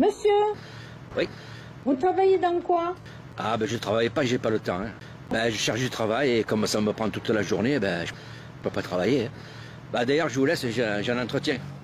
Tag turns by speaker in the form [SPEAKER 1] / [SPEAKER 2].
[SPEAKER 1] Monsieur,
[SPEAKER 2] Oui.
[SPEAKER 1] vous travaillez dans quoi?
[SPEAKER 2] Ah ben je travaille pas, j'ai pas le temps. Ben je cherche du travail et comme ça me prend toute la journée, ben je peux pas travailler. D'ailleurs je vous laisse, j'ai un entretien.